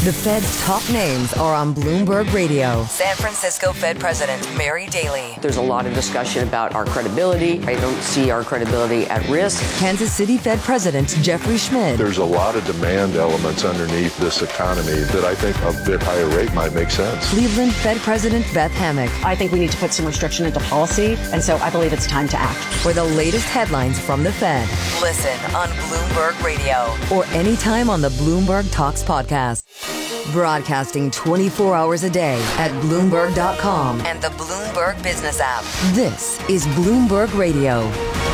The Fed's top names are on Bloomberg Radio. San Francisco Fed President Mary Daly. There's a lot of discussion about our credibility. I don't see our credibility at risk. Kansas City Fed President Jeffrey Schmidt. There's a lot of demand elements underneath this economy that I think a bit higher rate might make sense. Cleveland Fed President Beth Hammack. I think we need to put some restriction into policy, and so I believe it's time to act. For the latest headlines from the Fed, listen on Bloomberg Radio or anytime on the Bloomberg Talks podcast. Broadcasting 24 hours a day at Bloomberg.com and the Bloomberg Business app. This is Bloomberg Radio.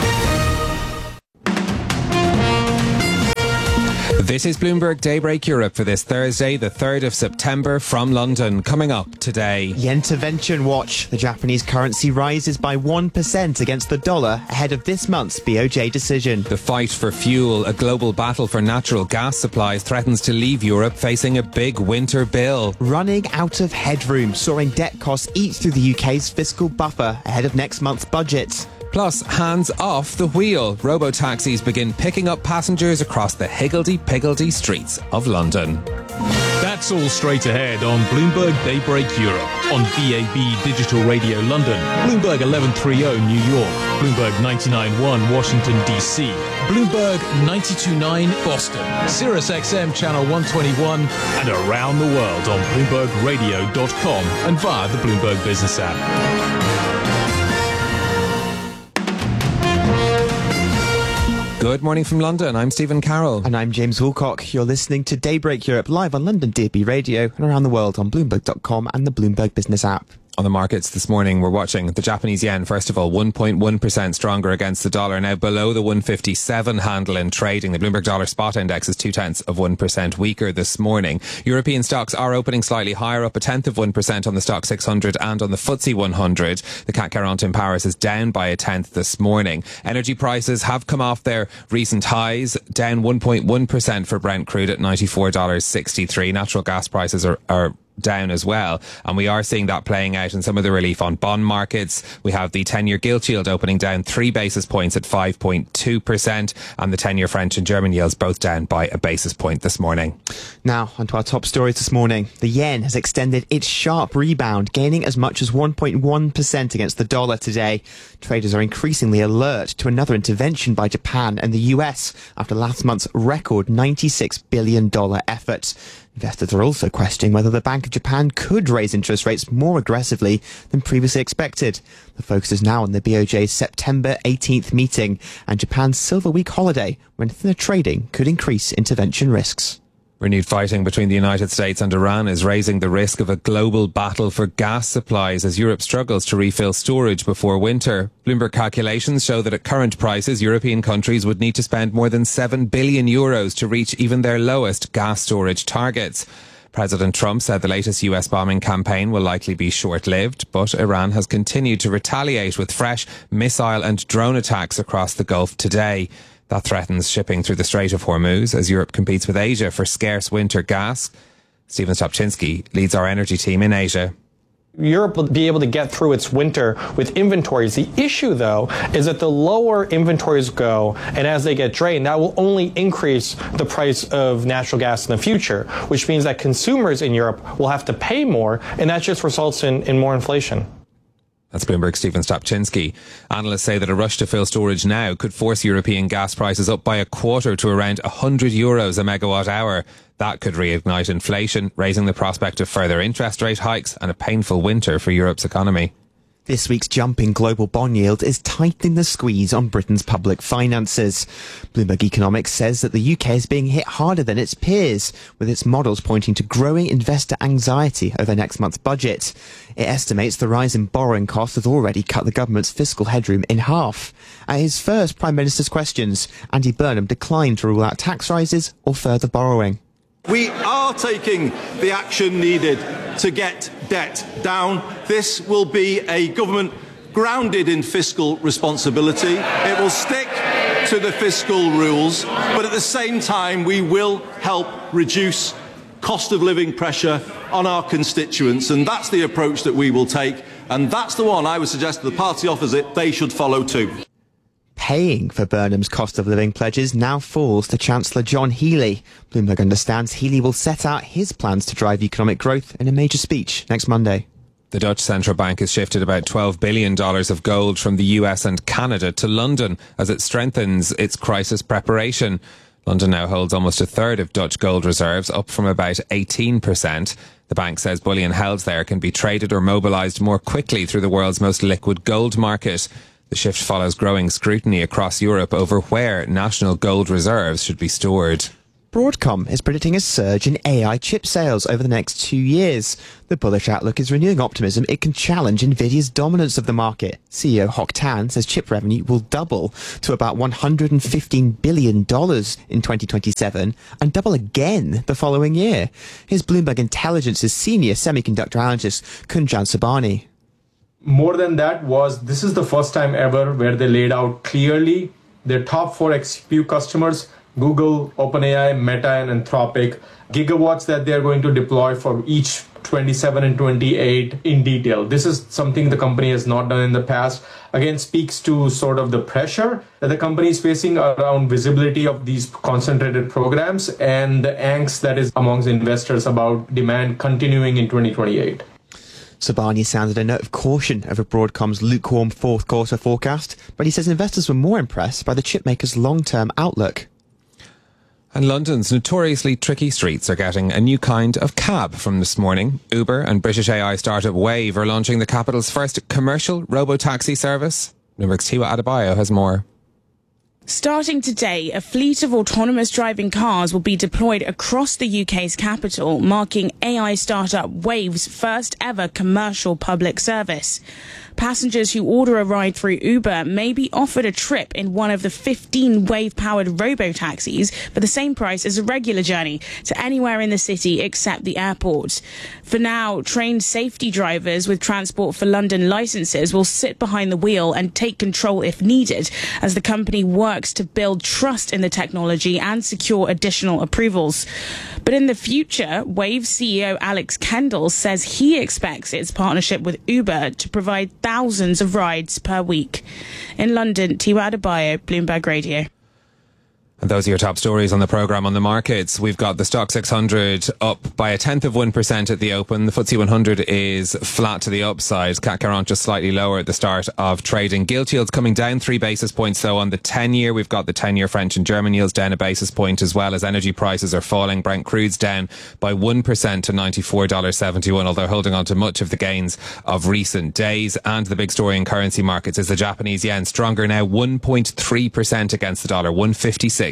This is Bloomberg Daybreak Europe for this Thursday, the 3rd of September from London. Coming up today. Yen-to-venture watch. The Japanese currency rises by 1% against the dollar ahead of this month's BOJ decision. The fight for fuel, a global battle for natural gas supplies, threatens to leave Europe facing a big winter bill. Running out of headroom. Soaring debt costs eat through the UK's fiscal buffer ahead of next month's budget. Plus, hands off the wheel. Robo-taxis begin picking up passengers across the higgledy-piggledy streets of London. That's all straight ahead on Bloomberg Daybreak Europe, on DAB Digital Radio London, Bloomberg 1130 New York, Bloomberg 99.1 Washington DC, Bloomberg 92.9 Boston, Sirius XM Channel 121, and around the world on BloombergRadio.com and via the Bloomberg Business app. Good morning from London. I'm Stephen Carroll. And I'm James Woolcock. You're listening to Daybreak Europe live on London DAB Radio and around the world on Bloomberg.com and the Bloomberg Business app. On the markets this morning, we're watching the Japanese yen, first of all, 1.1% stronger against the dollar, now below the 157 handle in trading. The Bloomberg Dollar Spot Index is 0.2% weaker this morning. European stocks are opening slightly higher, up 0.1% on the Stock 600 and on the FTSE 100. The CAC 40 in Paris is down by 0.1% this morning. Energy prices have come off their recent highs, down 1.1% for Brent crude at $94.63. Natural gas prices are down as well, and we are seeing that playing out in some of the relief on bond markets. We have the 10-year gilt yield opening down 3 basis points at 5.2%, and the 10-year French and German yields both down by a basis point this morning. Now, onto our top stories this morning. The yen has extended its sharp rebound, gaining as much as 1.1% against the dollar today. Traders are increasingly alert to another intervention by Japan and the US after last month's record $96 billion effort. Investors are also questioning whether the Bank of Japan could raise interest rates more aggressively than previously expected. The focus is now on the BOJ's September 18th meeting and Japan's Silver Week holiday, when thinner trading could increase intervention risks. Renewed fighting between the United States and Iran is raising the risk of a global battle for gas supplies as Europe struggles to refill storage before winter. Bloomberg calculations show that at current prices, European countries would need to spend more than €7 billion to reach even their lowest gas storage targets. President Trump said the latest US bombing campaign will likely be short-lived, but Iran has continued to retaliate with fresh missile and drone attacks across the Gulf today. That threatens shipping through the Strait of Hormuz as Europe competes with Asia for scarce winter gas. Stephen Stopczynski leads our energy team in Asia. Europe will be able to get through its winter with inventories. The issue, though, is that the lower inventories go, and as they get drained, that will only increase the price of natural gas in the future, which means that consumers in Europe will have to pay more, and that just results in more inflation. That's Bloomberg's Stephen Stopczynski. Analysts say that a rush to fill storage now could force European gas prices up by a quarter to around €100 a megawatt hour. That could reignite inflation, raising the prospect of further interest rate hikes and a painful winter for Europe's economy. This week's jump in global bond yield is tightening the squeeze on Britain's public finances. Bloomberg Economics says that the UK is being hit harder than its peers, with its models pointing to growing investor anxiety over next month's budget. It estimates the rise in borrowing costs has already cut the government's fiscal headroom in half. At his first Prime Minister's questions, Andy Burnham declined to rule out tax rises or further borrowing. We are taking the action needed to get debt down. This will be a government grounded in fiscal responsibility. It will stick to the fiscal rules, but at the same time we will help reduce cost of living pressure on our constituents, and that's the approach that we will take, and that's the one I would suggest to the party opposite they should follow too. paying for Burnham's cost of living pledges now falls to Chancellor John Healey. Bloomberg understands Healey will set out his plans to drive economic growth in a major speech next Monday. The Dutch central bank has shifted about $12 billion of gold from the US and Canada to London as it strengthens its crisis preparation. London now holds almost a third of Dutch gold reserves, up from about 18%. The bank says bullion held there can be traded or mobilised more quickly through the world's most liquid gold market. The shift follows growing scrutiny across Europe over where national gold reserves should be stored. Broadcom is predicting a surge in AI chip sales over the next 2 years. The bullish outlook is renewing optimism it can challenge Nvidia's dominance of the market. CEO Hock Tan says chip revenue will double to about $115 billion in 2027 and double again the following year. Here's Bloomberg Intelligence's senior semiconductor analyst Kunjan Sabani. More than that this is the first time ever where they laid out clearly their top 4 XPU customers, Google, OpenAI, Meta, and Anthropic, gigawatts that they're going to deploy for each 27 and 28 in detail. This is something the company has not done in the past. Again, speaks to sort of the pressure that the company is facing around visibility of these concentrated programs and the angst that is amongst investors about demand continuing in 2028. Sabani sounded a note of caution over Broadcom's lukewarm fourth quarter forecast, but he says investors were more impressed by the chipmaker's long-term outlook. And London's notoriously tricky streets are getting a new kind of cab from this morning. Uber and British AI startup Wave are launching the capital's first commercial robo-taxi service. Bloomberg's Tiwa Adebayo has more. Starting today, a fleet of autonomous driving cars will be deployed across the UK's capital, marking AI startup Wave's first ever commercial public service. Passengers who order a ride through Uber may be offered a trip in one of the 15 Wave-powered robo-taxis for the same price as a regular journey to anywhere in the city except the airport. For now, trained safety drivers with Transport for London licences will sit behind the wheel and take control if needed, as the company works to build trust in the technology and secure additional approvals. But in the future, Wave CEO Alex Kendall says he expects its partnership with Uber to provide thousands of rides per week. In London, Tiwa Adebayo, Bloomberg Radio. And those are your top stories on the programme. On the markets, we've got the Stock 600 up by 0.1% at the open. The FTSE 100 is flat to the upside. CAC 40 just slightly lower at the start of trading. Gilt yields coming down 3 basis points, though, on the 10-year. We've got the 10-year French and German yields down a basis point, as well as energy prices are falling. Brent crude's down by 1% to $94.71, although holding on to much of the gains of recent days. And the big story in currency markets is the Japanese yen, stronger now 1.3% against the dollar, 156.61.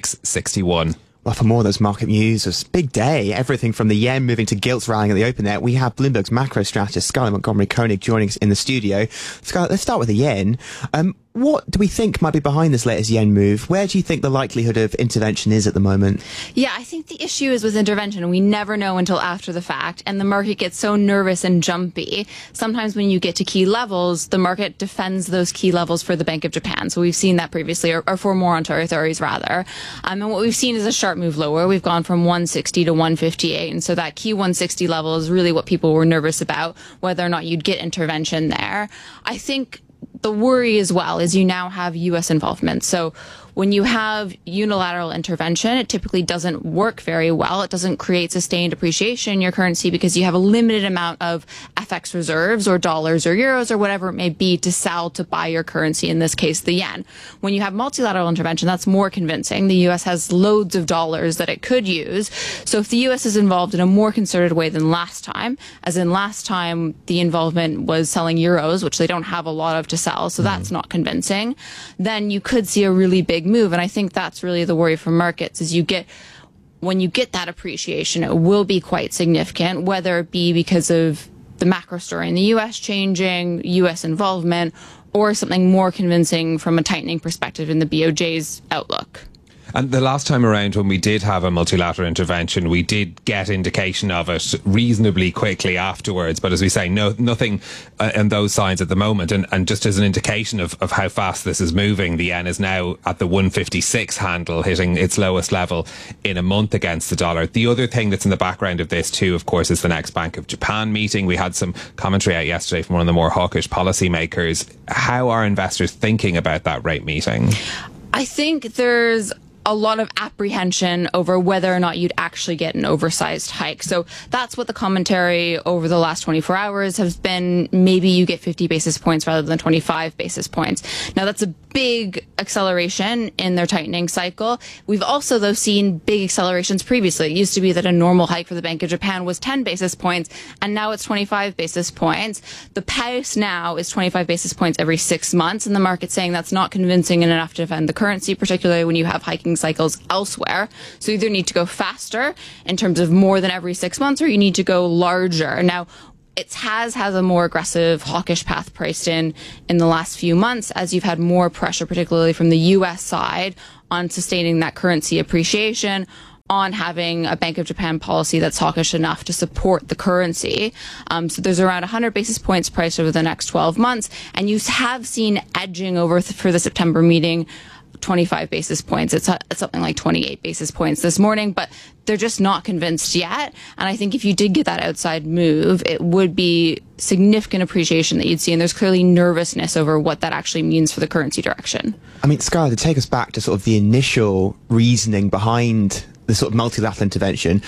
Well, for more of those market news, it's a big day. Everything from the yen moving to gilts rallying at the open there. We have Bloomberg's macro strategist, Scarlett Montgomery-Koenig, joining us in the studio. Scarlett, let's start with the yen. What do we think might be behind this latest yen move? Where do you think the likelihood of intervention is at the moment? Yeah, I think the issue is with intervention. We never know until after the fact, and the market gets so nervous and jumpy. Sometimes when you get to key levels, the market defends those key levels for the Bank of Japan. So we've seen that previously, or for monetary authorities rather. And what we've seen is a sharp move lower. We've gone from 160 to 158, and so that key 160 level is really what people were nervous about, whether or not you'd get intervention there. I think the worry as well is you now have U.S. involvement. So when you have unilateral intervention, it typically doesn't work very well. It doesn't create sustained appreciation in your currency because you have a limited amount of FX reserves or dollars or euros or whatever it may be to sell to buy your currency, in this case, the yen. When you have multilateral intervention, that's more convincing. The U.S. has loads of dollars that it could use. So if the U.S. is involved in a more concerted way than last time, as in last time the involvement was selling euros, which they don't have a lot of to sell, so that's not convincing, then you could see a really big move. And I think that's really the worry for markets is when you get that appreciation, it will be quite significant, whether it be because of the macro story in the U.S. changing, U.S. involvement, or something more convincing from a tightening perspective in the BOJ's outlook. And the last time around when we did have a multilateral intervention, we did get indication of it reasonably quickly afterwards. But as we say, nothing in those signs at the moment. And just as an indication of how fast this is moving, the yen is now at the 156 handle, hitting its lowest level in a month against the dollar. The other thing that's in the background of this too, of course, is the next Bank of Japan meeting. We had some commentary out yesterday from one of the more hawkish policymakers. How are investors thinking about that rate meeting? I think there's a lot of apprehension over whether or not you'd actually get an oversized hike. So that's what the commentary over the last 24 hours has been. Maybe you get 50 basis points rather than 25 basis points. Now, that's a big acceleration in their tightening cycle. We've also, though, seen big accelerations previously. It used to be that a normal hike for the Bank of Japan was 10 basis points, and now it's 25 basis points. The pace now is 25 basis points every 6 months, and the market's saying that's not convincing enough to defend the currency, particularly when you have hiking cycles elsewhere. So you either need to go faster in terms of more than every 6 months, or you need to go larger. Now, it has a more aggressive hawkish path priced in the last few months, as you've had more pressure, particularly from the U.S. side, on sustaining that currency appreciation, on having a Bank of Japan policy that's hawkish enough to support the currency. So there's around 100 basis points priced over the next 12 months. And you have seen edging over for the September meeting 25 basis points. It's something like 28 basis points this morning, but they're just not convinced yet. And I think if you did get that outside move, it would be significant appreciation that you'd see. And there's clearly nervousness over what that actually means for the currency direction. I mean, Skylar, to take us back to sort of the initial reasoning behind the sort of multilateral intervention,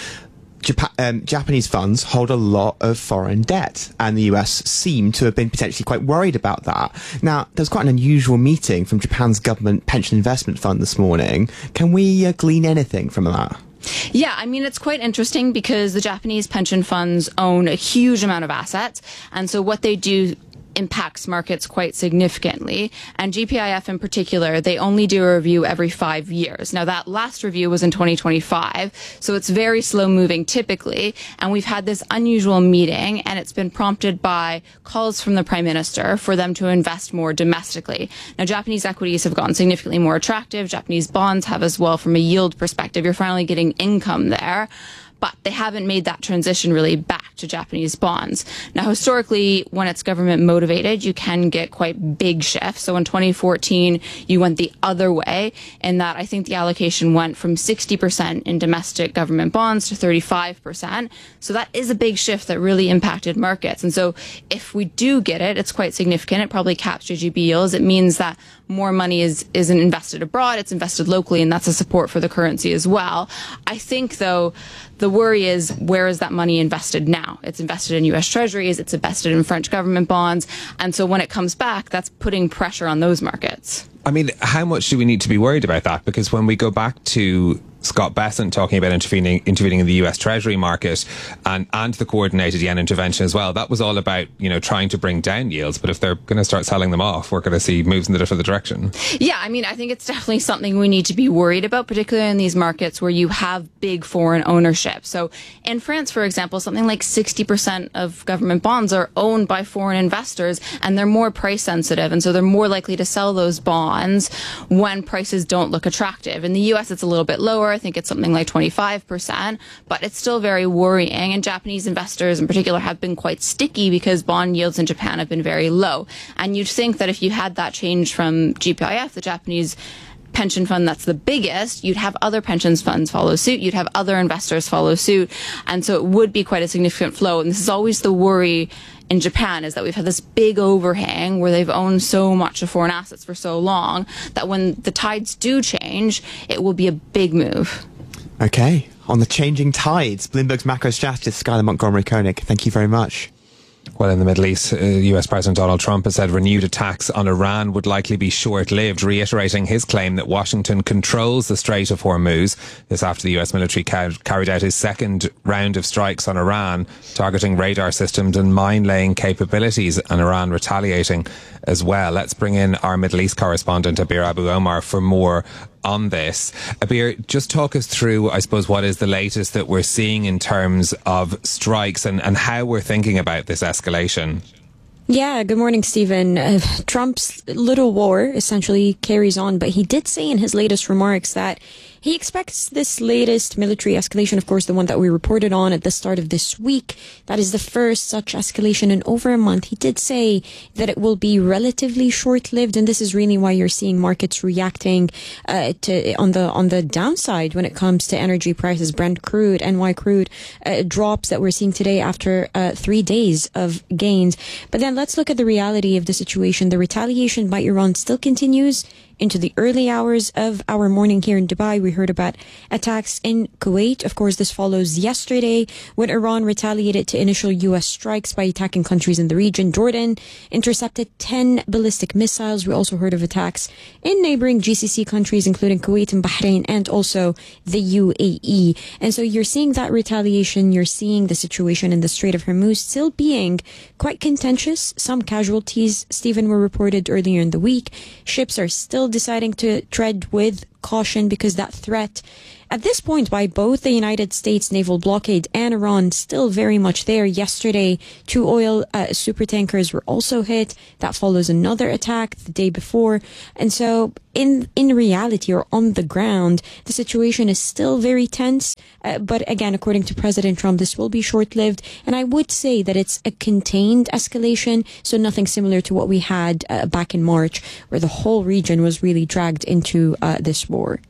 Japanese funds hold a lot of foreign debt, and the US seem to have been potentially quite worried about that. Now, there's quite an unusual meeting from Japan's government pension investment fund this morning. Can we glean anything from that? Yeah, I mean, it's quite interesting because the Japanese pension funds own a huge amount of assets, and so what they do impacts markets quite significantly. And GPIF in particular, they only do a review every 5 years. Now, that last review was in 2025, so it's very slow moving typically. And we've had this unusual meeting, and it's been prompted by calls from the Prime Minister for them to invest more domestically. Now, Japanese equities have gotten significantly more attractive. Japanese bonds have as well from a yield perspective. You're finally getting income there. But they haven't made that transition really back to Japanese bonds. Now, historically, when it's government motivated, you can get quite big shifts. So in 2014, you went the other way in that I think the allocation went from 60% in domestic government bonds to 35%. So that is a big shift that really impacted markets. And so if we do get it, it's quite significant. It probably caps JGB yields. It means that more money isn't invested abroad, it's invested locally, and that's a support for the currency as well. I think, though, the worry is, where is that money invested now? It's invested in U.S. Treasuries, it's invested in French government bonds, and so when it comes back, that's putting pressure on those markets. I mean, how much do we need to be worried about that? Because when we go back to Scott Bessent talking about intervening in the US Treasury market and the coordinated yen intervention as well, that was all about, trying to bring down yields. But if they're going to start selling them off, we're going to see moves in the different direction. Yeah, I mean, I think it's definitely something we need to be worried about, particularly in these markets where you have big foreign ownership. So in France, for example, something like 60% of government bonds are owned by foreign investors, and they're more price sensitive. And so they're more likely to sell those bonds when prices don't look attractive. In the US, it's a little bit lower. I think it's something like 25%, but it's still very worrying. And Japanese investors in particular have been quite sticky because bond yields in Japan have been very low. And you'd think that if you had that change from GPIF, the Japanese pension fund that's the biggest, you'd have other pension funds follow suit, you'd have other investors follow suit, and so it would be quite a significant flow. And this is always the worry in Japan, is that we've had this big overhang where they've owned so much of foreign assets for so long that when the tides do change, it will be a big move. Okay, on the changing tides, Bloomberg's macro strategist Skylar Montgomery-Koenig, thank you very much. Well, in the Middle East, US President Donald Trump has said renewed attacks on Iran would likely be short-lived, reiterating his claim that Washington controls the Strait of Hormuz. This after the US military carried out his second round of strikes on Iran, targeting radar systems and mine-laying capabilities, and Iran retaliating as well. Let's bring in our Middle East correspondent, Abir Abu Omar, for more on this. Abir, just talk us through, I suppose, what is the latest that we're seeing in terms of strikes and how we're thinking about this escalation. Yeah, good morning, Stephen. Trump's little war essentially carries on, but he did say in his latest remarks that he expects this latest military escalation, of course, the one that we reported on at the start of this week, that is the first such escalation in over a month. He did say that it will be relatively short-lived, and this is really why you're seeing markets reacting on the downside when it comes to energy prices. Brent crude, NY crude drops that we're seeing today after 3 days of gains. But then let's look at the reality of the situation. The retaliation by Iran still continues. into the early hours of our morning here in Dubai, we heard about attacks in Kuwait. Of course, this follows yesterday when Iran retaliated to initial U.S. strikes by attacking countries in the region. Jordan intercepted 10 ballistic missiles. We also heard of attacks in neighboring GCC countries, including Kuwait and Bahrain, and also the UAE. And so you're seeing that retaliation. You're seeing the situation in the Strait of Hormuz still being quite contentious. Some casualties, Stephen, were reported earlier in the week. Ships are still deciding to tread with caution because that threat at this point by both the United States naval blockade and Iran still very much there. Yesterday, 2 oil supertankers were also hit. That follows another attack the day before. And so in reality, or on the ground, the situation is still very tense. But again, according to President Trump, this will be short-lived. And I would say that it's a contained escalation, so nothing similar to what we had back in March, where the whole region was really dragged into this war.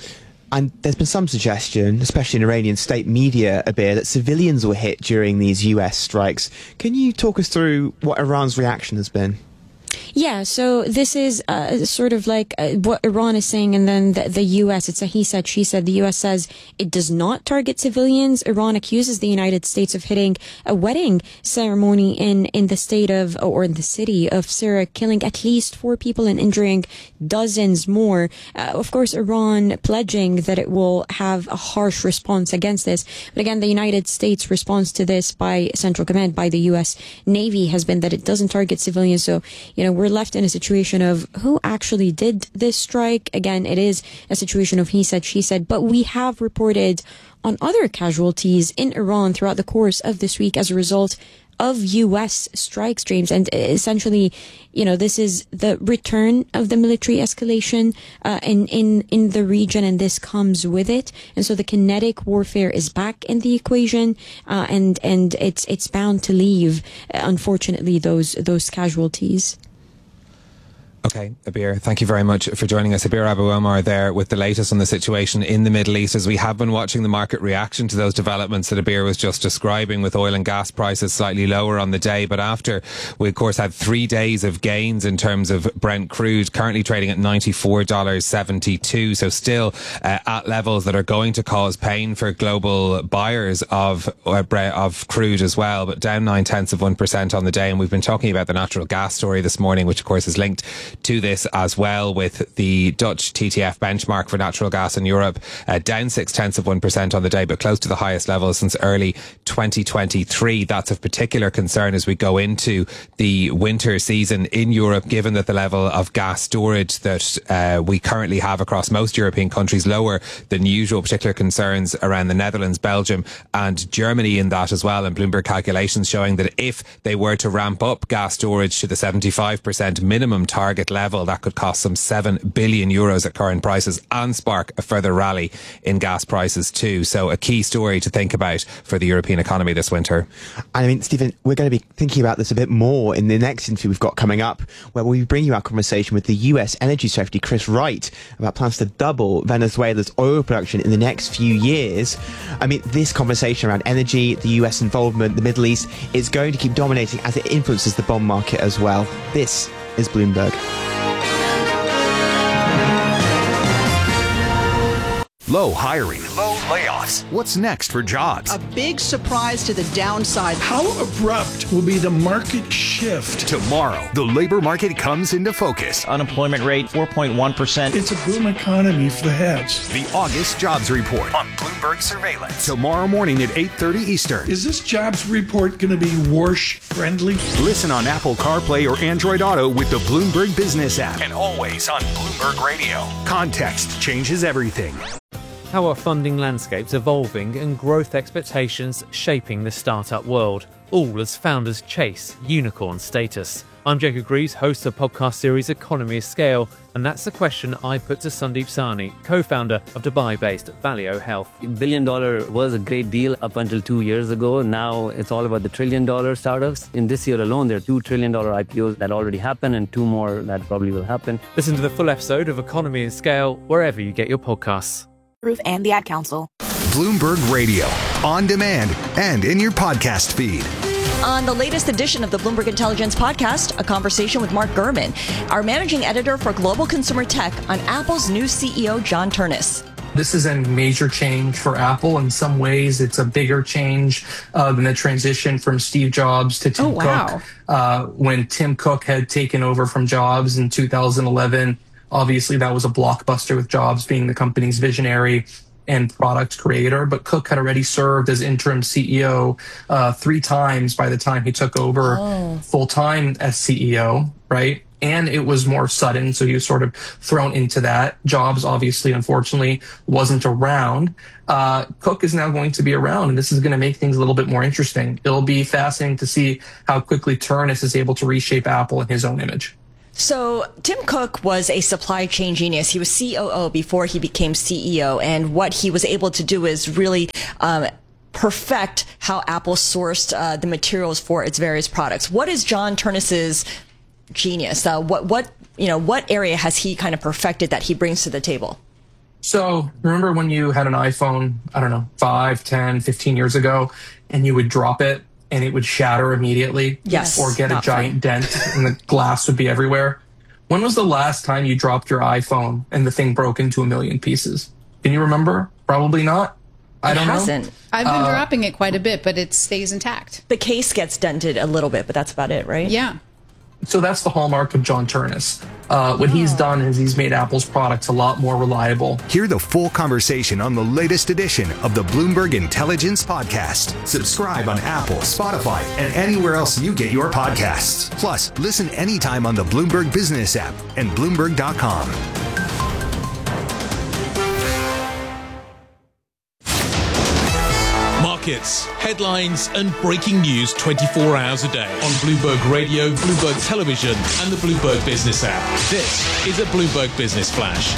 And there's been some suggestion, especially in Iranian state media, Abir, that civilians were hit during these US strikes. Can you talk us through what Iran's reaction has been? Yeah, so this is sort of like what Iran is saying, and then the U.S., it's a he said, she said. The U.S. says it does not target civilians. Iran accuses the United States of hitting a wedding ceremony in the state of, or in the city of Syria, killing at least 4 people and injuring dozens more. Of course, Iran pledging that it will have a harsh response against this. But again, the United States response to this by Central Command, by the U.S. Navy, has been that it doesn't target civilians. So, we're left in a situation of who actually did this strike. Again, it is a situation of he said, she said, but we have reported on other casualties in Iran throughout the course of this week as a result of U.S. strike streams. And essentially, this is the return of the military escalation in the region, and this comes with it. And so the kinetic warfare is back in the equation, and it's bound to leave, unfortunately, those casualties. Okay, Abir, thank you very much for joining us. Abir Abu Omar there with the latest on the situation in the Middle East, as we have been watching the market reaction to those developments that Abir was just describing, with oil and gas prices slightly lower on the day. But after we, of course, had 3 days of gains in terms of Brent crude, currently trading at $94.72. So still at levels that are going to cause pain for global buyers of crude as well, but down 0.9% on the day. And we've been talking about the natural gas story this morning, which of course is linked to this as well, with the Dutch TTF benchmark for natural gas in Europe down 0.6% on the day, but close to the highest level since early 2023. That's of particular concern as we go into the winter season in Europe, given that the level of gas storage that we currently have across most European countries lower than usual. Particular concerns around the Netherlands, Belgium and Germany in that as well, and Bloomberg calculations showing that if they were to ramp up gas storage to the 75% minimum target level, that could cost some €7 billion at current prices and spark a further rally in gas prices too. So a key story to think about for the European economy this winter. I mean, Stephen, we're going to be thinking about this a bit more in the next interview we've got coming up, where we'll bring you our conversation with the US Energy Secretary Chris Wright about plans to double Venezuela's oil production in the next few years. I mean, this conversation around energy, the US involvement, the Middle East, is going to keep dominating as it influences the bond market as well. This is Bloomberg. Low hiring. Low layoffs. What's next for jobs? A big surprise to the downside. How abrupt will be the market shift? Tomorrow, the labor market comes into focus. Unemployment rate, 4.1%. It's a boom economy for the heads. The August Jobs Report on Bloomberg Surveillance. Tomorrow morning at 8:30 Eastern. Is this jobs report going to be Warsh-friendly? Listen on Apple CarPlay or Android Auto with the Bloomberg Business app. And always on Bloomberg Radio. Context changes everything. How are funding landscapes evolving and growth expectations shaping the startup world, all as founders chase unicorn status? I'm Jacob Greaves, host of the podcast series Economy of Scale, and that's the question I put to Sandeep Sahni, co-founder of Dubai-based Valeo Health. $1 billion was a great deal up until 2 years ago. Now it's all about the $1 trillion startups. In this year alone, there are $2 trillion IPOs that already happened and 2 more that probably will happen. Listen to the full episode of Economy of Scale wherever you get your podcasts. And the Ad Council. Bloomberg Radio, on demand and in your podcast feed. On the latest edition of the Bloomberg Intelligence Podcast, a conversation with Mark Gurman, our managing editor for Global Consumer Tech, on Apple's new CEO, John Ternus. This is a major change for Apple. In some ways, it's a bigger change than the transition from Steve Jobs to Tim Cook. When Tim Cook had taken over from Jobs in 2011, obviously that was a blockbuster with Jobs being the company's visionary and product creator. But Cook had already served as interim CEO 3 times by the time he took over full-time as CEO, right? And it was more sudden, so he was sort of thrown into that. Jobs, obviously, unfortunately, wasn't around. Cook is now going to be around, and this is going to make things a little bit more interesting. It'll be fascinating to see how quickly Ternus is able to reshape Apple in his own image. So Tim Cook was a supply chain genius. He was COO before he became CEO, and what he was able to do is really perfect how Apple sourced the materials for its various products. What is John Ternus's genius? What area has he kind of perfected that he brings to the table? So remember when you had an iPhone, I don't know, 5, 10, 15 years ago, and you would drop it and it would shatter immediately? Yes. Or get a giant dent and the glass would be everywhere? When was the last time you dropped your iPhone and the thing broke into 1 million pieces? Can you remember? Probably not. I don't know. I've been dropping it quite a bit, but it stays intact. The case gets dented a little bit, but that's about it, right? Yeah. So that's the hallmark of John Ternus. What he's done is he's made Apple's products a lot more reliable. Hear the full conversation on the latest edition of the Bloomberg Intelligence Podcast. Subscribe on Apple, Spotify, and anywhere else you get your podcasts. Plus, listen anytime on the Bloomberg Business app and Bloomberg.com. Markets, headlines, and breaking news 24 hours a day on Bloomberg Radio, Bloomberg Television, and the Bloomberg Business app. This is a Bloomberg Business Flash.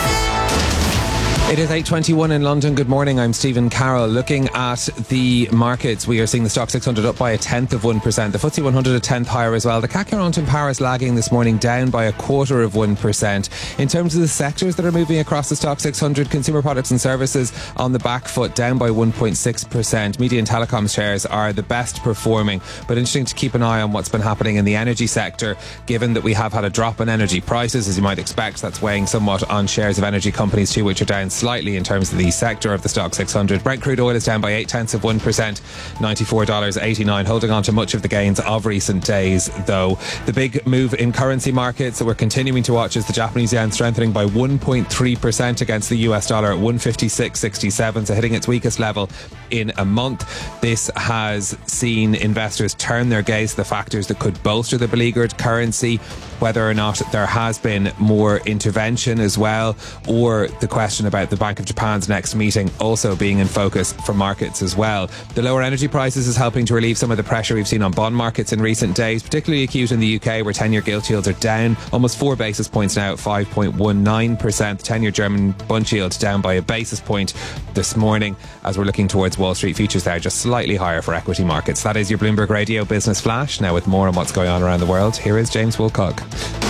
It is 8:21 in London. Good morning. I'm Stephen Carroll. Looking at the markets, we are seeing the Stock 600 up by 0.1%. The FTSE 100 a tenth higher as well. The CAC 40 in Paris lagging this morning, down by 0.25%. In terms of the sectors that are moving across the Stock 600, consumer products and services on the back foot, down by 1.6%. Media and telecom shares are the best performing, but interesting to keep an eye on what's been happening in the energy sector, given that we have had a drop in energy prices, as you might expect. That's weighing somewhat on shares of energy companies too, which are down slightly in terms of the sector of the Stock 600. Brent crude oil is down by 0.8%, $94.89, holding on to much of the gains of recent days, though. The big move in currency markets that we're continuing to watch is the Japanese yen strengthening by 1.3% against the US dollar at 156.67, so hitting its weakest level in a month. This has seen investors turn their gaze to the factors that could bolster the beleaguered currency, whether or not there has been more intervention as well, or the question about the Bank of Japan's next meeting also being in focus for markets as well. The lower energy prices is helping to relieve some of the pressure we've seen on bond markets in recent days, particularly acute in the UK, where 10-year gilt yields are down almost 4 basis points now at 5.19%. The 10-year German bund yield down by a basis point this morning, as we're looking towards Wall Street futures there, just slightly higher for equity markets. That is your Bloomberg Radio Business Flash. Now with more on what's going on around the world, here is James Woolcock.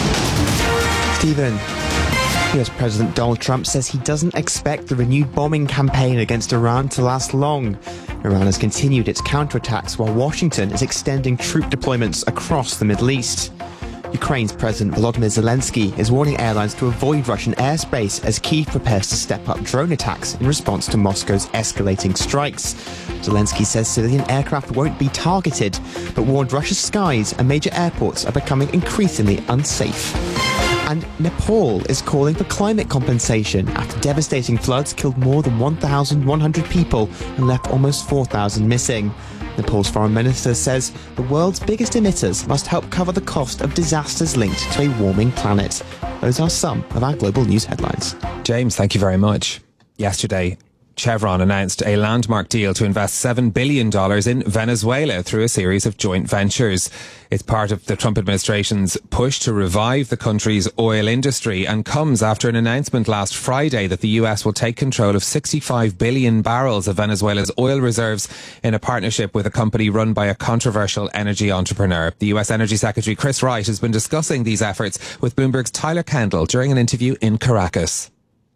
Stephen, US President Donald Trump says he doesn't expect the renewed bombing campaign against Iran to last long. Iran has continued its counterattacks while Washington is extending troop deployments across the Middle East. Ukraine's President Volodymyr Zelensky is warning airlines to avoid Russian airspace as Kyiv prepares to step up drone attacks in response to Moscow's escalating strikes. Zelensky says civilian aircraft won't be targeted, but warned Russia's skies and major airports are becoming increasingly unsafe. And Nepal is calling for climate compensation after devastating floods killed more than 1,100 people and left almost 4,000 missing. Nepal's foreign minister says the world's biggest emitters must help cover the cost of disasters linked to a warming planet. Those are some of our global news headlines. James, thank you very much. Yesterday, Chevron announced a landmark deal to invest $7 billion in Venezuela through a series of joint ventures. It's part of the Trump administration's push to revive the country's oil industry and comes after an announcement last Friday that the US will take control of 65 billion barrels of Venezuela's oil reserves in a partnership with a company run by a controversial energy entrepreneur. The US Energy Secretary Chris Wright has been discussing these efforts with Bloomberg's Tyler Kendall during an interview in Caracas.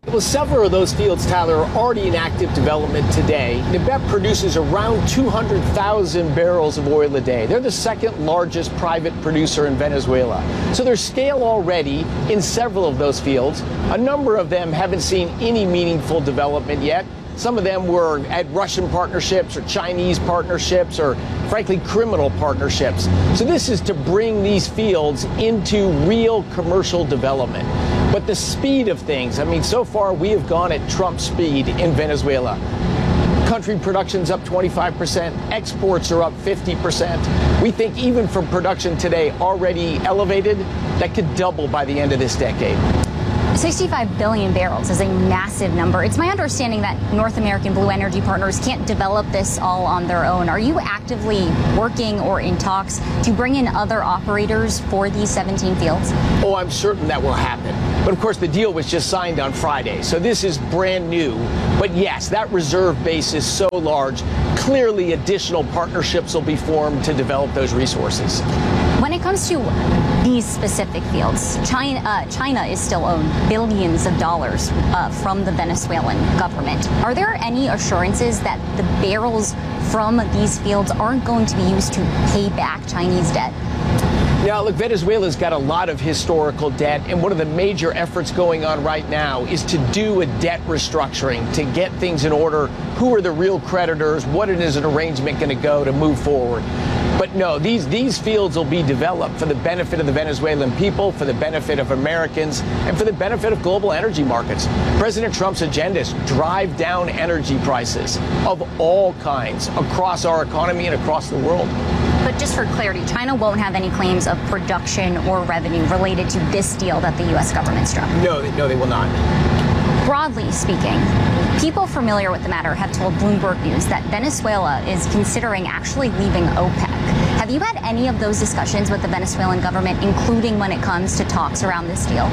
Well, several of those fields, Tyler, are already in active development today. NEBEP produces around 200,000 barrels of oil a day. They're the second largest private producer in Venezuela. So there's scale already in several of those fields. A number of them haven't seen any meaningful development yet. Some of them were at Russian partnerships or Chinese partnerships or, frankly, criminal partnerships. So this is to bring these fields into real commercial development. But the speed of things, I mean, so far we have gone at Trump speed in Venezuela. Country production's up 25%, exports are up 50%. We think even from production today already elevated, that could double by the end of this decade. 65 billion barrels is a massive number. It's my understanding that North American Blue Energy Partners can't develop this all on their own. Are you actively working or in talks to bring in other operators for these 17 fields? Oh, I'm certain that will happen. But of course, the deal was just signed on Friday, so this is brand new. But yes, that reserve base is so large, clearly additional partnerships will be formed to develop those resources. When it comes to these specific fields, China is still owned billions of dollars from the Venezuelan government. Are there any assurances that the barrels from these fields aren't going to be used to pay back Chinese debt? Now, look, Venezuela's got a lot of historical debt, and one of the major efforts going on right now is to do a debt restructuring, to get things in order. Who are the real creditors? What is an arrangement going to go to move forward? But no, these fields will be developed for the benefit of the Venezuelan people, for the benefit of Americans, and for the benefit of global energy markets. President Trump's agenda is drive down energy prices of all kinds across our economy and across the world. But just for clarity, China won't have any claims of production or revenue related to this deal that the U.S. government struck? No, they will not. Broadly speaking, people familiar with the matter have told Bloomberg News that Venezuela is considering actually leaving OPEC. Have you had any of those discussions with the Venezuelan government, including when it comes to talks around this deal?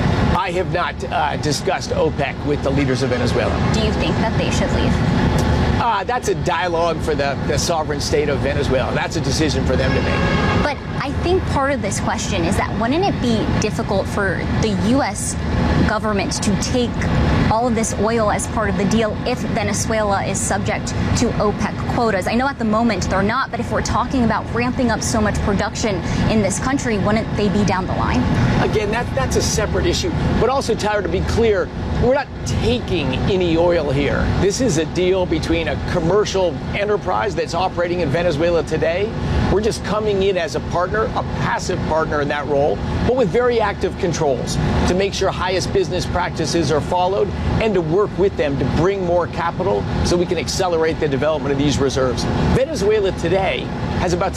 I have not discussed OPEC with the leaders of Venezuela. Do you think that they should leave? That's a dialogue for the sovereign state of Venezuela. That's a decision for them to make. But I think part of this question is that wouldn't it be difficult for the U.S. government to take all of this oil as part of the deal if Venezuela is subject to OPEC quotas? I know at the moment they're not, but if we're talking about ramping up so much production in this country, wouldn't they be down the line? Again, that's a separate issue. But also, Tyler, to be clear, we're not taking any oil here. This is a deal between a commercial enterprise that's operating in Venezuela today. We're just coming in as a partner, a passive partner in that role, but with very active controls to make sure highest business practices are followed and to work with them to bring more capital so we can accelerate the development of these reserves. Venezuela today has about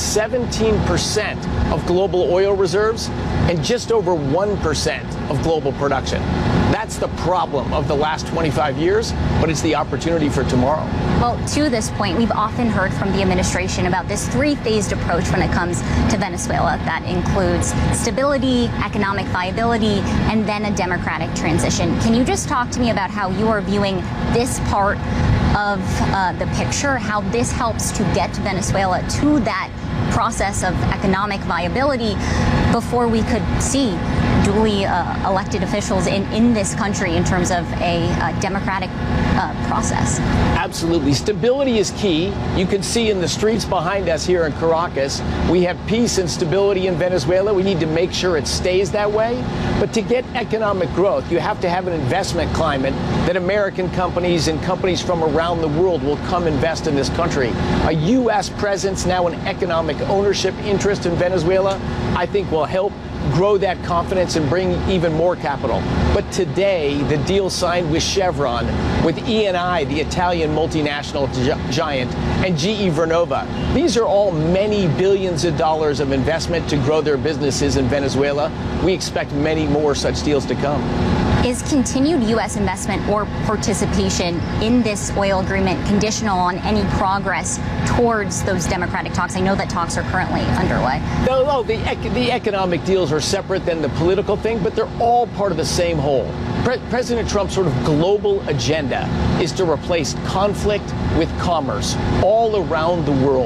17% of global oil reserves and just over 1% of global production. That's the problem of the last 25 years, but it's the opportunity for tomorrow. Well, to this point, we've often heard from the administration about this three-phased approach when it comes to Venezuela that includes stability, economic viability, and then a democratic transition. Can you just talk to me about how you are viewing this part of the picture, how this helps to get Venezuela to that process of economic viability before we could see duly elected officials in this country in terms of a democratic process? Absolutely. Stability is key. You can see in the streets behind us here in Caracas, we have peace and stability in Venezuela. We need to make sure it stays that way. But to get economic growth, you have to have an investment climate that American companies and companies from around the world will come invest in this country. A U.S. presence, now an economic ownership interest in Venezuela, I think will help grow that confidence and bring even more capital. But today, the deal signed with Chevron, with Eni, the Italian multinational giant, and GE Vernova, these are all many billions of dollars of investment to grow their businesses in Venezuela. We expect many more such deals to come. Is continued U.S. investment or participation in this oil agreement conditional on any progress towards those democratic talks? I know that talks are currently underway. No, the economic deals are separate than the political thing, but they're all part of the same whole. President Trump's sort of global agenda is to replace conflict with commerce all around the world.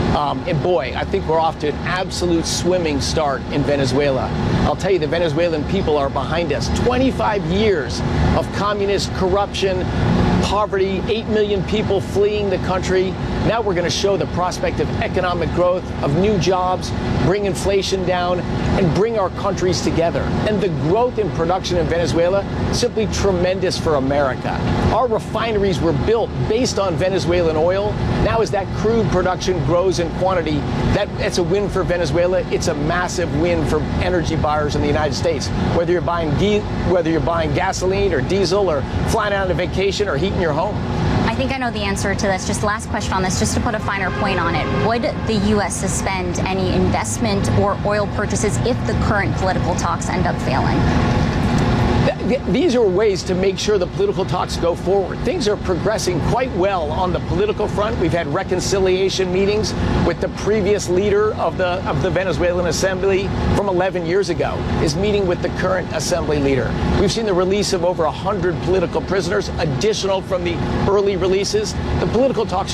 And boy, I think we're off to an absolute swimming start in Venezuela. I'll tell you, the Venezuelan people are behind us. 25 years of communist corruption, poverty, 8 million people fleeing the country. Now we're going to show the prospect of economic growth, of new jobs, bring inflation down, and bring our countries together. And the growth in production in Venezuela, simply tremendous for America. Our refineries were built based on Venezuelan oil. Now as that crude production grows in quantity, that's a win for Venezuela. It's a massive win for energy buyers in the United States. Whether you're buying gasoline or diesel or flying out on a vacation or heating your home. I think I know the answer to this. Just last question on this, just to put a finer point on it. Would the U.S. suspend any investment or oil purchases if the current political talks end up failing? These are ways to make sure the political talks go forward. Things are progressing quite well on the political front. We've had reconciliation meetings with the previous leader of the Venezuelan assembly from 11 years ago, is meeting with the current assembly leader. We've seen the release of over 100 political prisoners, additional from the early releases. The political talks